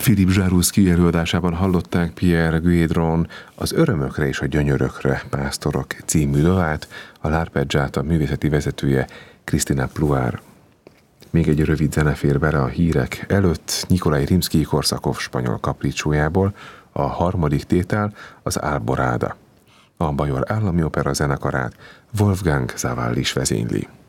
Philippe Jaruzelski előadásában hallották Pierre Guédron az Örömökre és a gyönyörökre pásztorok című dalát, a L'Arpeggiata művészeti vezetője Cristina Pluár. Még egy rövid zene fér bele a hírek előtt Nikolaj Rimszkij-Korsakov spanyol kapricsójából, a harmadik tétel az Alborada. A Bajor Állami Opera zenekarát Wolfgang Sawallis vezényli.